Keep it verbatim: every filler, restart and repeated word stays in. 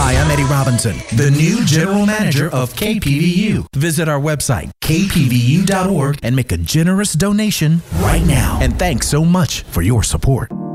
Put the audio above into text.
Hi, I'm Eddie Robinson, the new General Manager of K P V U. Visit our website, k p v u dot org, and make a generous donation right now. And thanks so much for your support.